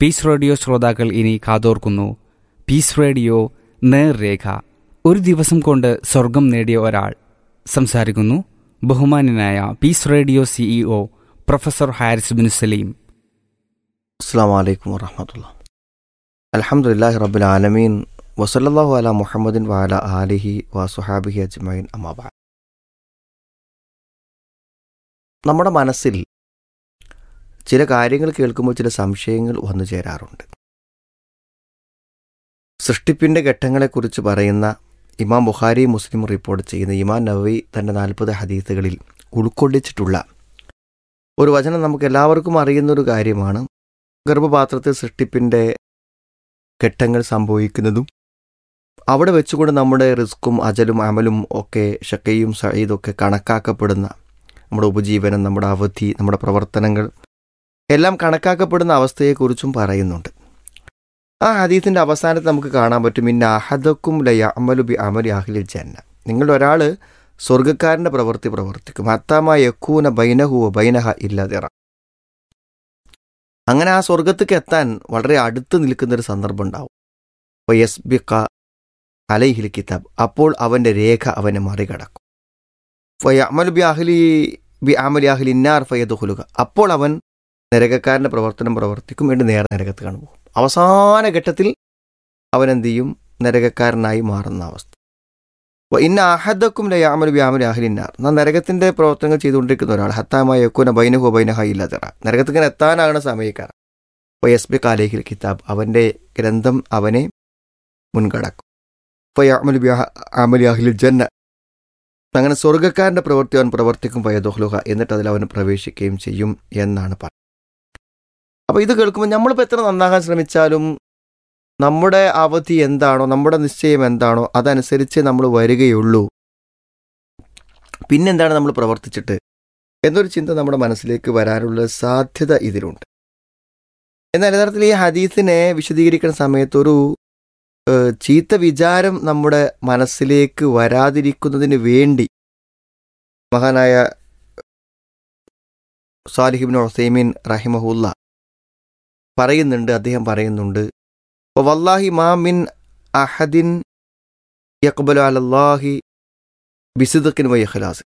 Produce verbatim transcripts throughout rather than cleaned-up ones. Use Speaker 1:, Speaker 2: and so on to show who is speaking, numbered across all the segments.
Speaker 1: Piece radio ശ്രോതാക്കൾ ഇനി കാതോർക്കുന്നു. Piece radio നേർരേഖ. ഒരു ദിവസം കൊണ്ട് സ്വർഗം നേടിയ ഒരാൾ സംസാരിക്കുന്നു. ബഹുമാന്യനായ piece radio CEO professor Haris bin Saleem.
Speaker 2: അസ്സലാമു അലൈക്കും വറഹ്മത്തുള്ളാഹി. അൽഹംദുലില്ലാഹി റബ്ബിൽ ആലമീൻ വസല്ലല്ലാഹു അലാ മുഹമ്മദിൻ വഅലാ ആലിഹി വസുഹാബിഹി അജ്മഈൻ. അമ്മാ ബഅദ്. നമ്മുടെ മനസ്സിൽ ചില കാര്യങ്ങൾ കേൾക്കുമ്പോൾ ചില സംശയങ്ങൾ വന്നു ചേരാറുണ്ട്. സൃഷ്ടിപ്പിൻ്റെ ഘട്ടങ്ങളെക്കുറിച്ച് പറയുന്ന ഇമാം ബുഖാരി മുസ്ലിം റിപ്പോർട്ട് ചെയ്യുന്ന ഇമാം നവവി തൻ്റെ നാൽപ്പത് ഹദീസുകളിൽ ഉൾക്കൊള്ളിച്ചിട്ടുള്ള ഒരു വചനം നമുക്ക് എല്ലാവർക്കും അറിയുന്നൊരു കാര്യമാണ്. ഗർഭപാത്രത്തിൽ സൃഷ്ടിപ്പിൻ്റെ ഘട്ടങ്ങൾ സംഭവിക്കുന്നതും അവിടെ വെച്ചുകൊണ്ട് നമ്മുടെ റിസ്ക്കും അജലും അമലും ഒക്കെ ഷക്കയും സഈദും ഒക്കെ കണക്കാക്കപ്പെടുന്ന, നമ്മുടെ ഉപജീവനം, നമ്മുടെ അവധി, നമ്മുടെ പ്രവർത്തനങ്ങൾ എല്ലാം കണക്കാക്കപ്പെടുന്ന അവസ്ഥയെക്കുറിച്ചും പറയുന്നുണ്ട്. ആ ഹദീസിൻ്റെ അവസാനത്ത് നമുക്ക് കാണാൻ പറ്റും, ഇന്ന അഹദക്കും ലയ അമലു ബി അമലി അഹ്ലിൽ ജന്ന. നിങ്ങളുടെ ഒരാൾ സ്വർഗ്ഗക്കാരൻ്റെ പ്രവൃത്തി പ്രവർത്തിക്കും. ഹത്താമ യക്കൂന ബൈനഹുവ ബൈനഹ ഇല്ലാതിറ. അങ്ങനെ ആ സ്വർഗത്തേക്ക് എത്താൻ വളരെ അടുത്ത് നിൽക്കുന്നൊരു സന്ദർഭം ഉണ്ടാവും. യസ്ബിഖ അലൈഹിൽ കിതാബ്. അപ്പോൾ അവൻ്റെ രേഖ അവനെ മറികടക്കും. ഫയഅമലു ബി അഹ്ലി ബി അമലി അഹ്ലി നാർ ഫയദ്ഖുലുക. അപ്പോൾ അവൻ നരകക്കാരൻ്റെ പ്രവർത്തനം പ്രവർത്തിക്കും, വേണ്ടി നേരെ നരകത്ത് കാണുമ്പോൾ അവസാന ഘട്ടത്തിൽ അവൻ എന്ത് ചെയ്യും? നരകക്കാരനായി മാറുന്ന അവസ്ഥ. ഇന്ന അഹദക്കും ലയഅമലു ബി അമലി അഹ്ലി നാർ. എന്നാൽ നരകത്തിൻ്റെ പ്രവർത്തനങ്ങൾ ചെയ്തുകൊണ്ടിരിക്കുന്ന ഒരാൾ ഹത്താമ യകൂന ബൈനഹു ബൈനഹ ഇല്ലാതിറ. നരകത്തിങ്ങനെ എത്താനാണ് സമയക്കാരൻ. ഫയസ്ബിഖ അലൈഹിൽ കിതാബ്. അവൻ്റെ ഗ്രന്ഥം അവനെ മുൻകടക്കും. ഫയഅമലു ബി അമലി അഹ്ലിൽ ജന്ന. അങ്ങനെ സ്വർഗ്ഗക്കാരൻ്റെ പ്രവൃത്തി അവൻ പ്രവർത്തിക്കും. ഫയദ്ഖുലുഹ. എന്നിട്ട് അതിൽ അവൻ പ്രവേശിക്കുകയും ചെയ്യും എന്നാണ് പറയുന്നത്. അപ്പോൾ ഇത് കേൾക്കുമ്പോൾ നമ്മളിപ്പോൾ എത്ര നന്നാകാൻ ശ്രമിച്ചാലും നമ്മുടെ അവധി എന്താണോ, നമ്മുടെ നിശ്ചയം എന്താണോ അതനുസരിച്ച് നമ്മൾ വരികയുള്ളൂ. പിന്നെന്താണ് നമ്മൾ പ്രവർത്തിച്ചിട്ട് എന്നൊരു ചിന്ത നമ്മുടെ മനസ്സിലേക്ക് വരാനുള്ള സാധ്യത ഇതിലുണ്ട്. എന്നാൽ യഥാർത്ഥത്തിൽ ഈ ഹദീസിനെ വിശദീകരിക്കുന്ന സമയത്തൊരു ചീത്ത വിചാരം നമ്മുടെ മനസ്സിലേക്ക് വരാതിരിക്കുന്നതിന് വേണ്ടി മഹാനായ സാലിഹ് ഇബ്നു ഉസൈമീൻ റഹിമഹുല്ല പറയുന്നുണ്ട്. അദ്ദേഹം പറയുന്നുണ്ട്, വല്ലാഹി മാ മിൻ അഹദിൻ യഖ്ബലു അലല്ലാഹി ബിസിദ്ഖിൻ വ ഇഖ്ലാസ്.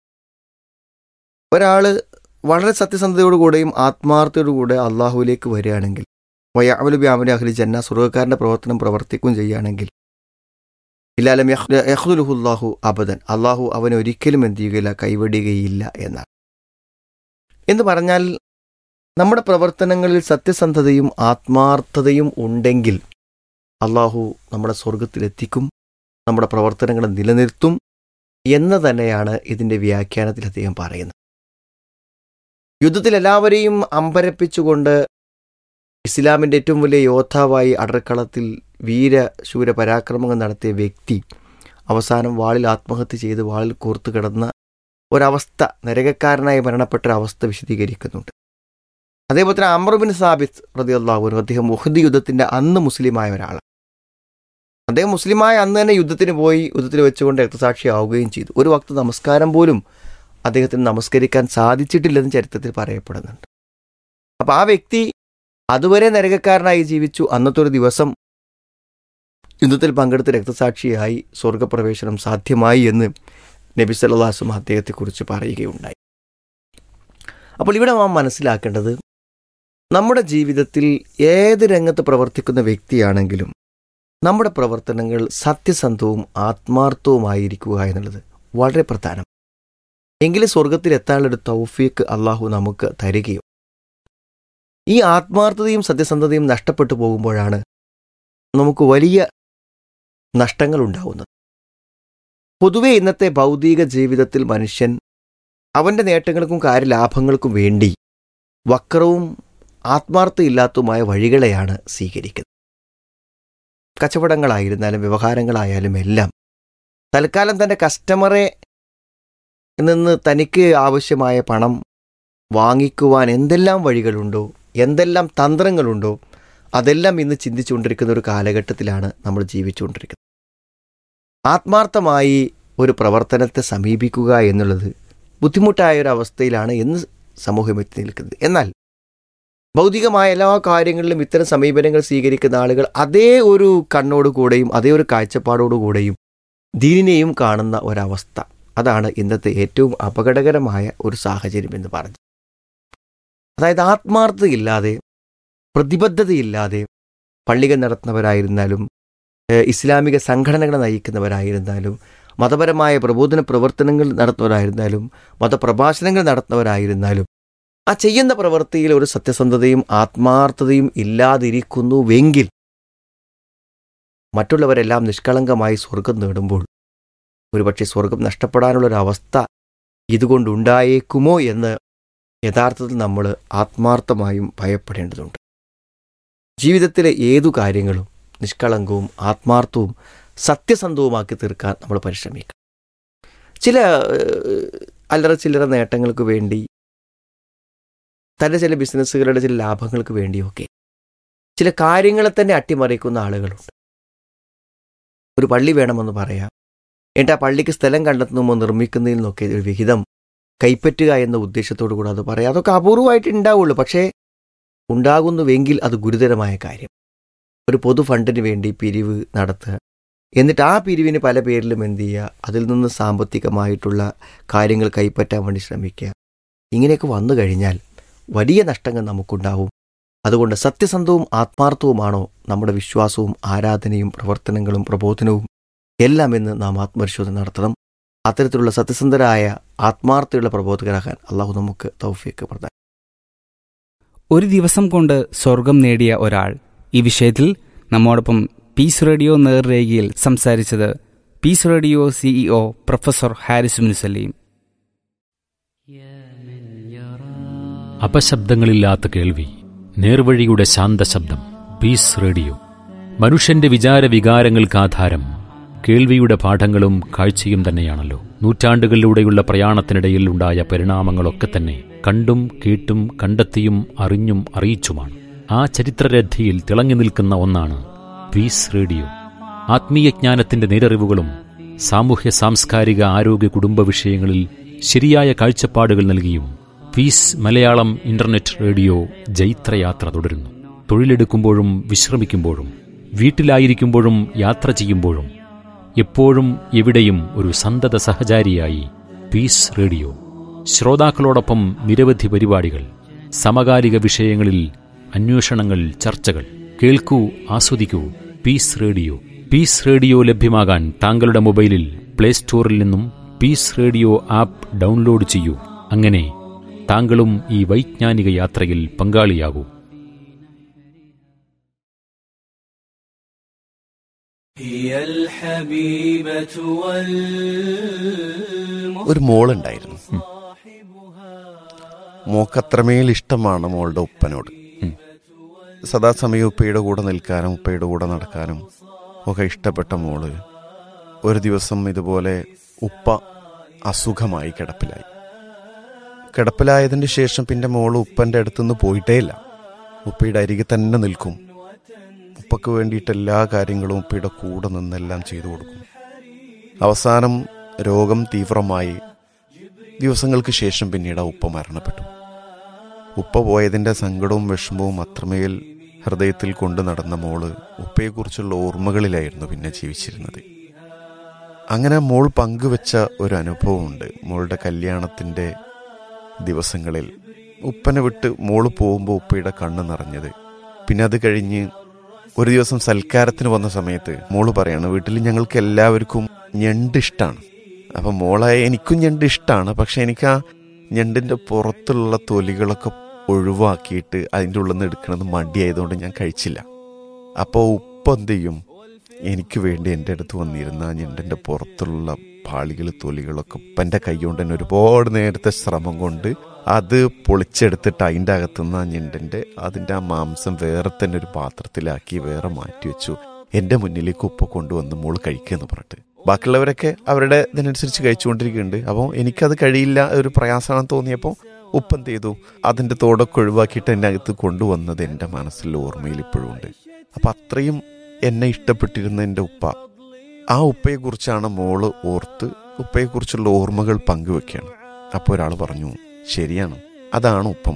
Speaker 2: ഒരാൾ വളരെ സത്യസന്ധതയോടുകൂടെയും ആത്മാർത്ഥതയോടുകൂടെ അള്ളാഹുവിലേക്ക് വരികയാണെങ്കിൽ, വയഅമലു ബി അമലി അഹ്ലി ജന്ന, സ്വർഗ്ഗക്കാരൻ്റെ പ്രവർത്തനം പ്രവർത്തിക്കുകയും ചെയ്യുകയാണെങ്കിൽ, ഇല്ലാലം യഖ്ദുലുഹുല്ലാഹു അബദൻ, അള്ളാഹു അവനെ ഒരിക്കലും എന്ത് ചെയ്യുകയില്ല, കൈവടിയുകയില്ല എന്നാണ്. എന്ന് പറഞ്ഞാൽ നമ്മുടെ പ്രവർത്തനങ്ങളിൽ സത്യസന്ധതയും ആത്മാർത്ഥതയും ഉണ്ടെങ്കിൽ അള്ളാഹു നമ്മുടെ സ്വർഗത്തിലെത്തിക്കും, നമ്മുടെ പ്രവർത്തനങ്ങളെ നിലനിർത്തും എന്ന് തന്നെയാണ് ഇതിൻ്റെ വ്യാഖ്യാനത്തിൽ അദ്ദേഹം പറയുന്നത്. യുദ്ധത്തിൽ എല്ലാവരെയും അമ്പരപ്പിച്ചുകൊണ്ട് ഇസ്ലാമിൻ്റെ ഏറ്റവും വലിയ യോദ്ധാവായി അടർക്കളത്തിൽ വീരശൂര പരാക്രമങ്ങൾ നടത്തിയ വ്യക്തി അവസാനം വാളിൽ ആത്മഹത്യ ചെയ്ത് വാളിൽ കോർത്തു കിടന്ന ഒരവസ്ഥ, നരകക്കാരനായി മരണപ്പെട്ട ഒരവസ്ഥ വിശദീകരിക്കുന്നുണ്ട്. അതേപോലെ തന്നെ അംർ ബിൻ സാബിത്ത് റളിയല്ലാഹു അൻഹു, അദ്ദേഹം ഉഹദ് യുദ്ധത്തിൻ്റെ അന്ന് മുസ്ലിമായ ഒരാളാണ്. അദ്ദേഹം മുസ്ലിമായ അന്ന് തന്നെ യുദ്ധത്തിന് പോയി, യുദ്ധത്തിൽ വെച്ചുകൊണ്ട് രക്തസാക്ഷിയാവുകയും ചെയ്തു. ഒരു വക്ത് നമസ്കാരം പോലും അദ്ദേഹത്തിന് നമസ്കരിക്കാൻ സാധിച്ചിട്ടില്ലെന്ന് ചരിത്രത്തിൽ പറയപ്പെടുന്നുണ്ട്. അപ്പോൾ ആ വ്യക്തി അതുവരെ നരകക്കാരനായി ജീവിച്ചു. അന്നത്തെ ഒരു ദിവസം യുദ്ധത്തിൽ പങ്കെടുത്ത് രക്തസാക്ഷിയായി സ്വർഗപ്രവേശനം സാധ്യമായി എന്ന് നബി സല്ലല്ലാഹു അലൈഹി വസല്ലം അദ്ദേഹത്തെക്കുറിച്ച് പറയുകയുണ്ടായി. അപ്പോൾ ഇവിടെ നാം മനസ്സിലാക്കേണ്ടത്, നമ്മുടെ ജീവിതത്തിൽ ഏത് രംഗത്ത് പ്രവർത്തിക്കുന്ന വ്യക്തിയാണെങ്കിലും നമ്മുടെ പ്രവർത്തനങ്ങൾ സത്യസന്ധവും ആത്മാർത്ഥവുമായിരിക്കുക എന്നുള്ളത് വളരെ പ്രധാനം. എങ്കിലും സ്വർഗത്തിലെത്താനുള്ളൊരു തൗഫീക്ക് അള്ളാഹു നമുക്ക് തരികയും, ഈ ആത്മാർത്ഥതയും സത്യസന്ധതയും നഷ്ടപ്പെട്ടു പോകുമ്പോഴാണ് നമുക്ക് വലിയ നഷ്ടങ്ങൾ ഉണ്ടാവുന്നത്. പൊതുവെ ഇന്നത്തെ ഭൗതിക ജീവിതത്തിൽ മനുഷ്യൻ അവൻ്റെ നേട്ടങ്ങൾക്കും കാര്യലാഭങ്ങൾക്കും വേണ്ടി വക്രവും ആത്മാർത്ഥയില്ലാത്തതുമായ വഴികളെയാണ് സ്വീകരിക്കുന്നത്. കച്ചവടങ്ങളായിരുന്നാലും വ്യവഹാരങ്ങളായാലും എല്ലാം തൽക്കാലം തൻ്റെ കസ്റ്റമറെ നിന്ന് തനിക്ക് ആവശ്യമായ പണം വാങ്ങിക്കുവാൻ എന്തെല്ലാം വഴികളുണ്ടോ, എന്തെല്ലാം തന്ത്രങ്ങളുണ്ടോ, അതെല്ലാം ഇന്ന് ചിന്തിച്ചുകൊണ്ടിരിക്കുന്ന ഒരു കാലഘട്ടത്തിലാണ് നമ്മൾ ജീവിച്ചുകൊണ്ടിരിക്കുന്നത്. ആത്മാർത്ഥമായി ഒരു പ്രവർത്തനത്തെ സമീപിക്കുക എന്നുള്ളത് ബുദ്ധിമുട്ടായ ഒരു അവസ്ഥയിലാണ് ഇന്ന് സമൂഹം എത്തി നിൽക്കുന്നത്. എന്നാൽ ഭൗതികമായ എല്ലാ കാര്യങ്ങളിലും ഇത്തരം സമീപനങ്ങൾ സ്വീകരിക്കുന്ന ആളുകൾ അതേ ഒരു കണ്ണോടുകൂടെയും അതേ ഒരു കാഴ്ചപ്പാടോടുകൂടെയും ദീനിനെയും കാണുന്ന ഒരവസ്ഥ, അതാണ് ഇന്നത്തെ ഏറ്റവും അപകടകരമായ ഒരു സാഹചര്യം എന്ന് പറഞ്ഞു. അതായത് ആത്മാർത്ഥതയില്ലാതെ, പ്രതിബദ്ധതയില്ലാതെ പള്ളികൾ നടത്തുന്നവരായിരുന്നാലും ഇസ്ലാമിക സംഘടനകൾ നയിക്കുന്നവരായിരുന്നാലും മതപരമായ പ്രബോധന പ്രവർത്തനങ്ങൾ നടത്തുന്നവരായിരുന്നാലും മതപ്രഭാഷണങ്ങൾ നടത്തുന്നവരായിരുന്നാലും ആ ചെയ്യുന്ന പ്രവൃത്തിയിൽ ഒരു സത്യസന്ധതയും ആത്മാർത്ഥതയും ഇല്ലാതിരിക്കുന്നുവെങ്കിൽ മറ്റുള്ളവരെല്ലാം നിഷ്കളങ്കമായി സ്വർഗം നേടുമ്പോൾ ഒരുപക്ഷെ സ്വർഗം നഷ്ടപ്പെടാനുള്ളൊരവസ്ഥ ഇതുകൊണ്ടുണ്ടായേക്കുമോ എന്ന് യഥാർത്ഥത്തിൽ നമ്മൾ ആത്മാർത്ഥമായും ഭയപ്പെടേണ്ടതുണ്ട്. ജീവിതത്തിലെ ഏതു കാര്യങ്ങളും നിഷ്കളങ്കവും ആത്മാർത്ഥവും സത്യസന്ധവുമാക്കി തീർക്കാൻ നമ്മൾ പരിശ്രമിക്കണം. ചില അല്ലറ ചില്ലറ നേട്ടങ്ങൾക്ക് വേണ്ടി, തൻ്റെ ചില ബിസിനസ്സുകളുടെ ചില ലാഭങ്ങൾക്ക് വേണ്ടിയൊക്കെ ചില കാര്യങ്ങളെ തന്നെ അട്ടിമറിക്കുന്ന ആളുകളുണ്ട്. ഒരു പള്ളി വേണമെന്ന് പറയാം, എന്നിട്ട് ആ പള്ളിക്ക് സ്ഥലം കണ്ടെത്തുമ്പോൾ നിർമ്മിക്കുന്നതിൽ നിന്നൊക്കെ ഒരു വിഹിതം കൈപ്പറ്റുക എന്ന ഉദ്ദേശത്തോടു കൂടെ അത് പറയാം. അതൊക്കെ അപൂർവമായിട്ട് ഉണ്ടാവുള്ളൂ. പക്ഷേ ഉണ്ടാകുന്നുവെങ്കിൽ അത് ഗുരുതരമായ കാര്യം. ഒരു പൊതു ഫണ്ടിന് വേണ്ടി പിരിവ് നടത്തുക, എന്നിട്ട് ആ പിരിവിന് പല പേരിലും എന്ത് ചെയ്യുക, അതിൽ നിന്ന് സാമ്പത്തികമായിട്ടുള്ള കാര്യങ്ങൾ കൈപ്പറ്റാൻ വേണ്ടി ശ്രമിക്കുക. ഇങ്ങനെയൊക്കെ വന്നു കഴിഞ്ഞാൽ വലിയ നഷ്ടങ്ങൾ നമുക്കുണ്ടാവും. അതുകൊണ്ട് സത്യസന്ധവും ആത്മാർത്ഥവുമാണോ നമ്മുടെ വിശ്വാസവും ആരാധനയും പ്രവർത്തനങ്ങളും പ്രബോധനവും എല്ലാം എന്ന് നാം ആത്മപരിശോധന നടത്തണം. അത്തരത്തിലുള്ള സത്യസന്ധരായ ആത്മാർത്ഥയുള്ള പ്രബോധകരാകാൻ അള്ളാഹു നമുക്ക് തൗഫീഖ് പ്രദാനം.
Speaker 1: ഒരു ദിവസം കൊണ്ട് സ്വർഗം നേടിയ ഒരാൾ, ഈ വിഷയത്തിൽ നമ്മോടൊപ്പം പീസ് റേഡിയോ നേർരേഖയിൽ സംസാരിച്ചത് piece radio CEO professor Haris മുസലീം.
Speaker 3: അപശബ്ദങ്ങളില്ലാത്ത കേൾവി, നേർവഴിയുടെ ശാന്തശബ്ദം. പീസ് റേഡിയോ മനുഷ്യന്റെ വിചാര വികാരങ്ങൾക്കാധാരം കേൾവിയുടെ പാഠങ്ങളും കാഴ്ചയും തന്നെയാണല്ലോ. നൂറ്റാണ്ടുകളിലൂടെയുള്ള പ്രയാണത്തിനിടയിൽ ഉണ്ടായ പരിണാമങ്ങളൊക്കെ തന്നെ കണ്ടും കേട്ടും കണ്ടെത്തിയും അറിഞ്ഞും അറിയിച്ചുമാണ്. ആ ചരിത്രരഥിയിൽ തിളങ്ങി നിൽക്കുന്ന ഒന്നാണ് പീസ് റേഡിയോ. ആത്മീയജ്ഞാനത്തിന്റെ നേരറിവുകളും സാമൂഹ്യ സാംസ്കാരിക ആരോഗ്യ കുടുംബ വിഷയങ്ങളിൽ ശരിയായ കാഴ്ചപ്പാടുകൾ നൽകിയും പീസ് മലയാളം ഇന്റർനെറ്റ് റേഡിയോ ജൈത്രയാത്ര തുടരുന്നു. തൊഴിലെടുക്കുമ്പോഴും വിശ്രമിക്കുമ്പോഴും വീട്ടിലായിരിക്കുമ്പോഴും യാത്ര ചെയ്യുമ്പോഴും എപ്പോഴും എവിടെയും ഒരു സന്തത സഹചാരിയായി പീസ് റേഡിയോ. ശ്രോതാക്കളോടൊപ്പം നിരവധി പരിപാടികൾ, സമകാലിക വിഷയങ്ങളിൽ അന്വേഷണങ്ങൾ, ചർച്ചകൾ. കേൾക്കൂ, ആസ്വദിക്കൂ. Piece radio. പീസ് റേഡിയോ ലഭ്യമാകാൻ താങ്കളുടെ മൊബൈലിൽ പ്ലേ സ്റ്റോറിൽ നിന്നും പീസ് റേഡിയോ ആപ്പ് ഡൗൺലോഡ് ചെയ്യൂ. അങ്ങനെ താങ്കളും ഈ വൈജ്ഞാനിക യാത്രയിൽ പങ്കാളിയാകൂ.
Speaker 4: ഒരു മോളുണ്ടായിരുന്നു. മോക്കത്രമേൽ ഇഷ്ടമാണ് മോളുടെ ഉപ്പനോട്. സദാസമയം ഉപ്പയുടെ കൂടെ നിൽക്കാനും ഉപ്പയുടെ കൂടെ നടക്കാനും ഒക്കെ ഇഷ്ടപ്പെട്ട മോള് ഒരു ദിവസം ഇതുപോലെ ഉപ്പ അസുഖമായി കിടപ്പിലായി. കിടപ്പിലായതിന് ശേഷം പിന്നെ മോള് ഉപ്പൻ്റെ അടുത്തുനിന്ന് പോയിട്ടേ ഇല്ല. ഉപ്പയുടെ അരികെ തന്നെ നിൽക്കും. ഉപ്പക്ക് വേണ്ടിയിട്ട് എല്ലാ കാര്യങ്ങളും ഉപ്പയുടെ കൂടെ നിന്നെല്ലാം ചെയ്തു കൊടുക്കും. അവസാനം രോഗം തീവ്രമായി. ദിവസങ്ങൾക്ക് ശേഷം പിന്നീട് ആ ഉപ്പ മരണപ്പെട്ടു. ഉപ്പ പോയതിൻ്റെ സങ്കടവും വിഷമവും അത്രമേൽ ഹൃദയത്തിൽ കൊണ്ടു നടന്ന മോള് ഉപ്പയെക്കുറിച്ചുള്ള ഓർമ്മകളിലായിരുന്നു പിന്നെ ജീവിച്ചിരുന്നത്. അങ്ങനെ മോൾ പങ്കുവെച്ച ഒരു അനുഭവമുണ്ട്. മോളുടെ കല്യാണത്തിൻ്റെ ദിവസങ്ങളിൽ ഉപ്പനെ വിട്ട് മോള് പോകുമ്പോൾ ഉപ്പയുടെ കണ്ണ് നിറഞ്ഞത്. പിന്നെ അത് കഴിഞ്ഞ് ഒരു ദിവസം സൽക്കാരത്തിന് വന്ന സമയത്ത് മോള് പറയാണ്, വീട്ടിൽ ഞങ്ങൾക്ക് എല്ലാവർക്കും ഞണ്ട് ഇഷ്ടമാണ്. അപ്പം മോളായ എനിക്കും ഞണ്ട് ഇഷ്ടമാണ്. പക്ഷെ എനിക്ക് ആ ഞണ്ടിൻ്റെ പുറത്തുള്ള തൊലികളൊക്കെ ഒഴിവാക്കിയിട്ട് അതിൻ്റെ ഉള്ളിൽ നിന്ന് എടുക്കണമെന്ന് മടിയായതുകൊണ്ട് ഞാൻ കഴിച്ചില്ല. അപ്പോൾ ഉപ്പ എന്ത് ചെയ്യും, എനിക്ക് വേണ്ടി എൻ്റെ അടുത്ത് വന്നിരുന്ന ആ ഞണ്ടിൻ്റെ പുറത്തുള്ള പാളികൾ തൊലികളൊക്കെ ഉപ്പൻ്റെ കൈ കൊണ്ട് തന്നെ ഒരുപാട് നേരത്തെ ശ്രമം കൊണ്ട് അത് പൊളിച്ചെടുത്തിട്ട് അതിൻ്റെ അകത്തുനിന്ന് ആ ഞണ്ടിൻ്റെ അതിൻ്റെ ആ മാംസം വേറെ തന്നെ ഒരു പാത്രത്തിലാക്കി വേറെ മാറ്റി വെച്ചു. എൻ്റെ മുന്നിലേക്ക് ഉപ്പ കൊണ്ടുവന്ന് മോള് കഴിക്കുകയെന്ന് പറഞ്ഞിട്ട്. ബാക്കിയുള്ളവരൊക്കെ അവരുടെ ഇതിനനുസരിച്ച് കഴിച്ചുകൊണ്ടിരിക്കുന്നുണ്ട്. അപ്പോൾ എനിക്കത് കഴിയില്ല, ഒരു പ്രയാസമാണെന്ന് തോന്നിയപ്പോൾ ഉപ്പ എന്ത് ചെയ്തു, അതിൻ്റെ തോടൊക്കെ ഒഴിവാക്കിയിട്ട് എൻ്റെ അകത്ത് കൊണ്ടുവന്നത് എൻ്റെ മനസ്സിൽ ഓർമ്മയിൽ ഇപ്പോഴും ഉണ്ട്. അപ്പം അത്രയും എന്നെ ഇഷ്ടപ്പെട്ടിരുന്ന എൻ്റെ ഉപ്പ, ആ ഉപ്പയെക്കുറിച്ചാണ് മോള് ഓർത്ത് ഉപ്പയെക്കുറിച്ചുള്ള ഓർമ്മകൾ പങ്കുവെക്കുകയാണ്. അപ്പോൾ ഒരാൾ പറഞ്ഞു, ശരിയാണ്, അതാണ് ഉപ്പമാര്.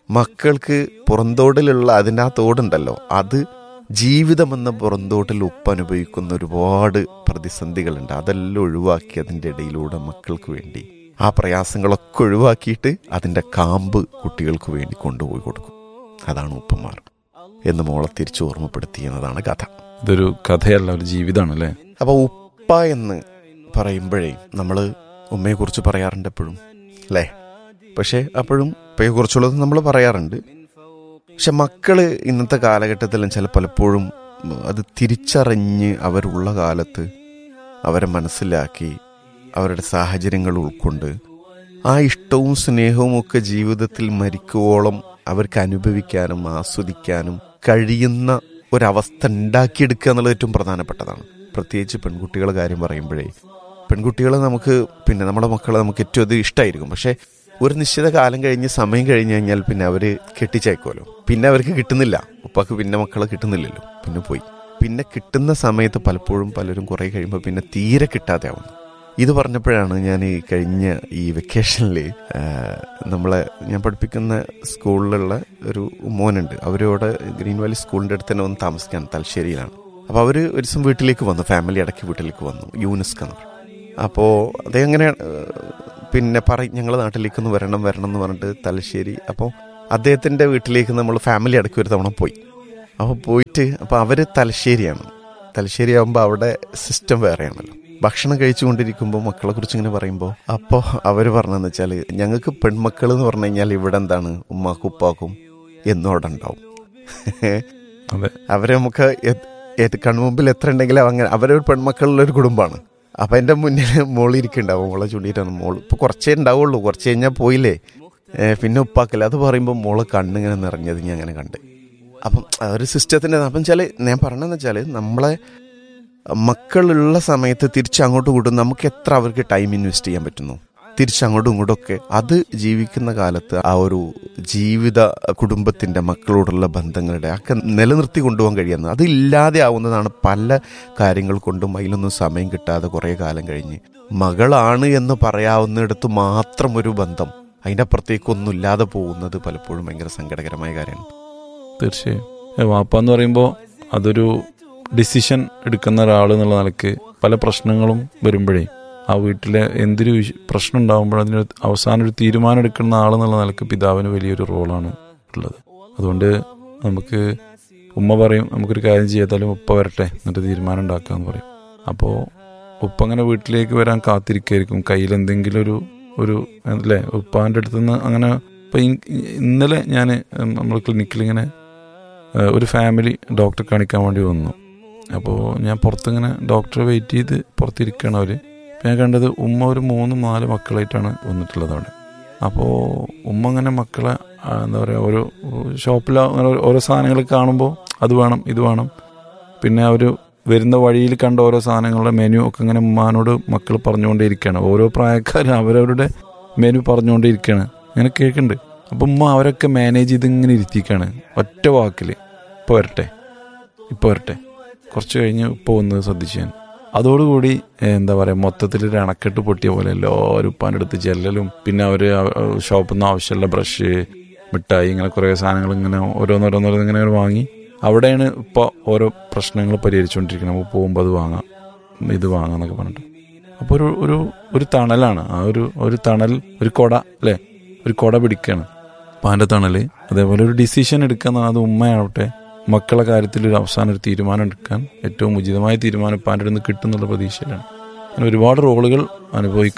Speaker 4: മക്കൾക്ക് പുറന്തോടിലുള്ള അതിൻ്റെ ആ തോടുണ്ടല്ലോ, അത് ജീവിതമെന്ന പുറന്തോട്ടിൽ ഉപ്പ അനുഭവിക്കുന്ന ഒരുപാട് പ്രതിസന്ധികളുണ്ട്. അതെല്ലാം ഒഴിവാക്കി അതിൻ്റെ ഇടയിലൂടെ മക്കൾക്ക് വേണ്ടി ആ പ്രയാസങ്ങളൊക്കെ ഒഴിവാക്കിയിട്ട് അതിൻ്റെ കാമ്പ് കുട്ടികൾക്ക് വേണ്ടി കൊണ്ടുപോയി കൊടുക്കും. അതാണ് ഉപ്പമാർ എന്ന് മോളെ തിരിച്ചു ഓർമ്മപ്പെടുത്തിയെന്നതാണ് കഥ.
Speaker 5: ഇതൊരു കഥയല്ല, ഒരു ജീവിതമാണ് അല്ലേ?
Speaker 4: അപ്പോൾ ഉപ്പ എന്ന് പറയുമ്പോഴേ നമ്മൾ ഉമ്മയെക്കുറിച്ച് പറയാറുണ്ട് എപ്പോഴും അല്ലേ? പക്ഷേ അപ്പോഴും ഉപ്പയെക്കുറിച്ചുള്ളത് നമ്മൾ പറയാറുണ്ട്. പക്ഷെ മക്കള് ഇന്നത്തെ കാലഘട്ടത്തിലും ചില പലപ്പോഴും അത് തിരിച്ചറിഞ്ഞ് അവരുള്ള കാലത്ത് അവരെ മനസ്സിലാക്കി അവരുടെ സാഹചര്യങ്ങൾ ഉൾക്കൊണ്ട് ആ ഇഷ്ടവും സ്നേഹവും ഒക്കെ ജീവിതത്തിൽ മരിക്കുവോളം അവർക്ക് അനുഭവിക്കാനും ആസ്വദിക്കാനും കഴിയുന്ന ഒരവസ്ഥ ഉണ്ടാക്കിയെടുക്കുക എന്നുള്ളത് ഏറ്റവും പ്രധാനപ്പെട്ടതാണ്. പ്രത്യേകിച്ച് പെൺകുട്ടികളുടെ കാര്യം പറയുമ്പോഴേ, പെൺകുട്ടികളെ നമുക്ക് പിന്നെ നമ്മുടെ മക്കളെ നമുക്ക് ഏറ്റവും അത് ഇഷ്ടമായിരിക്കും. പക്ഷേ ഒരു നിശ്ചിത കാലം കഴിഞ്ഞ് സമയം കഴിഞ്ഞ് കഴിഞ്ഞാൽ പിന്നെ അവർ കെട്ടിച്ചേക്കുമല്ലോ, പിന്നെ അവർക്ക് കിട്ടുന്നില്ല. ഉപ്പാക്ക് പിന്നെ മക്കളെ കിട്ടുന്നില്ലല്ലോ, പിന്നെ പോയി. പിന്നെ കിട്ടുന്ന സമയത്ത് പലപ്പോഴും പലരും കുറേ കഴിയുമ്പോൾ പിന്നെ തീരെ കിട്ടാതെ ആവുന്നു. ഇത് പറഞ്ഞപ്പോഴാണ് ഞാൻ ഈ കഴിഞ്ഞ ഈ വെക്കേഷനിൽ നമ്മളെ ഞാൻ പഠിപ്പിക്കുന്ന സ്കൂളിലുള്ള ഒരു മോനുണ്ട്, അവരോട് ഗ്രീൻ വാലി സ്കൂളിൻ്റെ അടുത്ത് തന്നെ വന്ന് താമസിക്കാൻ തലശ്ശേരിയിലാണ്. അപ്പോൾ അവർ ഒരു ദിവസം വീട്ടിലേക്ക് വന്നു, ഫാമിലി അടക്കി വീട്ടിലേക്ക് വന്നു, യൂനിസ്ക് എന്ന്. അപ്പോൾ അദ്ദേഹം അങ്ങനെ പിന്നെ പറയും ഞങ്ങളുടെ നാട്ടിലേക്കൊന്ന് വരണം വരണം എന്ന് പറഞ്ഞിട്ട് തലശ്ശേരി. അപ്പോൾ അദ്ദേഹത്തിൻ്റെ വീട്ടിലേക്ക് നമ്മൾ ഫാമിലി അടക്കി ഒരു തവണ പോയി. അപ്പോൾ പോയിട്ട് അപ്പോൾ അവർ തലശ്ശേരിയാണ്. തലശ്ശേരി ആകുമ്പോൾ അവിടെ സിസ്റ്റം വേറെയാണല്ലോ. ഭക്ഷണം കഴിച്ചുകൊണ്ടിരിക്കുമ്പോൾ മക്കളെ കുറിച്ച് ഇങ്ങനെ പറയുമ്പോൾ അപ്പോൾ അവർ പറഞ്ഞതെന്ന് വെച്ചാൽ, ഞങ്ങൾക്ക് പെൺമക്കൾ എന്ന് പറഞ്ഞു കഴിഞ്ഞാൽ ഇവിടെ എന്താണ് ഉമ്മാക്കും ഉപ്പാക്കും എന്നും അവിടെ ഉണ്ടാവും. അവരെ നമുക്ക് കൺമുമ്പിൽ എത്ര ഉണ്ടെങ്കിലും അങ്ങനെ അവരൊരു പെൺമക്കളുള്ളൊരു കുടുംബമാണ്. അപ്പം എൻ്റെ മുന്നിൽ മോളിരിക്കുന്നുണ്ടാവും, മോളെ ചൂണ്ടിയിട്ടാണ്. മോൾ ഇപ്പോൾ കുറച്ചേ ഉണ്ടാവുള്ളൂ, കുറച്ച് കഴിഞ്ഞാൽ പോയില്ലേ, പിന്നെ ഉപ്പാക്കില്ല. അത് പറയുമ്പോൾ മോളെ കണ്ണിങ്ങനെ നിറഞ്ഞത് ഞാൻ അങ്ങനെ കണ്ട്. അപ്പം ഒരു സിസ്റ്റത്തിൻ്റെ അപ്പം വെച്ചാൽ ഞാൻ പറഞ്ഞതെന്ന് വെച്ചാൽ, നമ്മളെ മക്കളുള്ള സമയത്ത് തിരിച്ചങ്ങോട്ടും ഇങ്ങോട്ടും നമുക്ക് എത്ര അവർക്ക് ടൈം ഇൻവെസ്റ്റ് ചെയ്യാൻ പറ്റുന്നു, തിരിച്ചങ്ങോട്ടും ഇങ്ങോട്ടൊക്കെ അത് ജീവിക്കുന്ന കാലത്ത് ആ ഒരു ജീവിത കുടുംബത്തിൻ്റെ മക്കളോടുള്ള ബന്ധങ്ങളുടെ ഒക്കെ നിലനിർത്തി കൊണ്ടുപോകാൻ കഴിയുന്നത്. അത് ഇല്ലാതെ ആവുന്നതാണ് പല കാര്യങ്ങൾ കൊണ്ടും. അതിലൊന്നും സമയം കിട്ടാതെ കുറേ കാലം കഴിഞ്ഞ് മകളാണ് എന്ന് പറയാവുന്നിടത്ത് മാത്രം ഒരു ബന്ധം, അതിൻ്റെ അപ്പുറത്തേക്കൊന്നും ഇല്ലാതെ പോകുന്നത് പലപ്പോഴും ഭയങ്കര സങ്കടകരമായ കാര്യമാണ്.
Speaker 5: തീർച്ചയായും വാപ്പ എന്ന് പറയുമ്പോൾ അതൊരു ഡിസിഷൻ എടുക്കുന്ന ഒരാൾ എന്നുള്ള നിലയ്ക്ക് പല പ്രശ്നങ്ങളും വരുമ്പോഴേ ആ വീട്ടിലെ എന്തൊരു പ്രശ്നം ഉണ്ടാകുമ്പോൾ അതിന് അവസാനം ഒരു തീരുമാനം എടുക്കുന്ന ആളെന്നുള്ള നിലയ്ക്ക് പിതാവിന് വലിയൊരു റോളാണ് ഉള്ളത്. അതുകൊണ്ട് നമുക്ക് ഉമ്മ പറയും നമുക്കൊരു കാര്യം ചെയ്യാത്താലും ഉപ്പ വരട്ടെ എന്നിട്ട് തീരുമാനം ഉണ്ടാക്കുക എന്ന് പറയും. അപ്പോൾ ഉപ്പ അങ്ങനെ വീട്ടിലേക്ക് വരാൻ കാത്തിരിക്കുകയായിരിക്കും, കയ്യിൽ എന്തെങ്കിലും ഒരു ഒരു അല്ലേ ഉപ്പാൻ്റെ അടുത്ത് നിന്ന്. അങ്ങനെ ഇപ്പം ഇന്നലെ ഞാൻ നമ്മൾ ക്ലിനിക്കിലിങ്ങനെ ഒരു ഫാമിലി ഡോക്ടറെ കാണിക്കാൻ വേണ്ടി വന്നു. അപ്പോൾ ഞാൻ പുറത്തിങ്ങനെ ഡോക്ടറെ വെയിറ്റ് ചെയ്ത് പുറത്തിരിക്കുകയാണ് അവർ. അപ്പോൾ ഞാൻ കണ്ടത് ഉമ്മ ഒരു മൂന്ന് നാല് മക്കളായിട്ടാണ് വന്നിട്ടുള്ളത് അവിടെ. അപ്പോൾ ഉമ്മ അങ്ങനെ മക്കളെ എന്താ പറയുക ഓരോ ഷോപ്പിൽ അങ്ങനെ ഓരോ സാധനങ്ങൾ കാണുമ്പോൾ അത് വേണം ഇത് വേണം, പിന്നെ അവർ വരുന്ന വഴിയിൽ കണ്ട ഓരോ സാധനങ്ങളുടെ മെനു ഒക്കെ ഇങ്ങനെ ഉമ്മാനോട് മക്കൾ പറഞ്ഞുകൊണ്ടേയിരിക്കുകയാണ്. ഓരോ പ്രായക്കാരും അവരവരുടെ മെനു പറഞ്ഞുകൊണ്ടേയിരിക്കുകയാണ്, അങ്ങനെ കേൾക്കുന്നുണ്ട്. അപ്പം ഉമ്മ അവരൊക്കെ മാനേജ് ചെയ്ത് ഇങ്ങനെ ഇരുത്തിക്കാണ് ഒറ്റ വാക്കിൽ, ഇപ്പോൾ വരട്ടെ ഇപ്പോൾ വരട്ടെ. കുറച്ച് കഴിഞ്ഞ് ഇപ്പോൾ ഒന്ന് ശ്രദ്ധിച്ചു ഞാൻ. അതോടുകൂടി എന്താ പറയുക മൊത്തത്തിലൊരു അണക്കെട്ട് പൊട്ടിയ പോലെ എല്ലാവരും ഉപ്പാൻ്റെ അടുത്ത് ചെല്ലലും, പിന്നെ അവർ ഷോപ്പിൽ നിന്ന് ആവശ്യമുള്ള ബ്രഷ് മിഠായി ഇങ്ങനെ കുറേ സാധനങ്ങൾ ഇങ്ങനെ ഓരോന്നോരോന്നോരോന്ന് ഇങ്ങനെ വാങ്ങി അവിടെയാണ് ഇപ്പോൾ ഓരോ പ്രശ്നങ്ങൾ പരിഹരിച്ചുകൊണ്ടിരിക്കുന്നത്. നമുക്ക് പോകുമ്പോൾ അത് വാങ്ങാം ഇത് വാങ്ങാം എന്നൊക്കെ പറഞ്ഞിട്ട്. അപ്പോൾ ഒരു ഒരു ഒരു തണലാണ് ആ ഒരു ഒരു തണൽ, ഒരു കൊട അല്ലേ, ഒരു കൊട പിടിക്കുകയാണ് ഉപ്പാൻ്റെ തണൽ. അതേപോലെ ഒരു ഡിസിഷൻ എടുക്കുന്ന അത് ഉമ്മയാവട്ടെ മക്കളെ കാര്യത്തിൽ ഒരു അവസാനം ഒരു തീരുമാനം എടുക്കാൻ ഏറ്റവും ഉചിതമായ തീരുമാനം ഉപ്പാൻ്റെ അടുത്ത് നിന്ന് കിട്ടുന്നുള്ള പ്രതീക്ഷയിലാണ്. അങ്ങനെ ഒരുപാട് റോളുകൾ അനുഭവിക്കും.